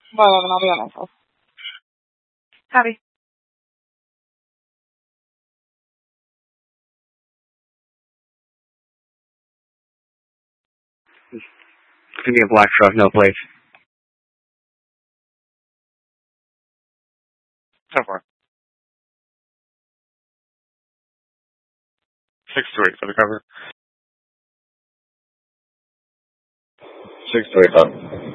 Well, I'll be on myself. Happy. It's gonna be a black truck, no plates. So far. 6-8 for the cover. 625.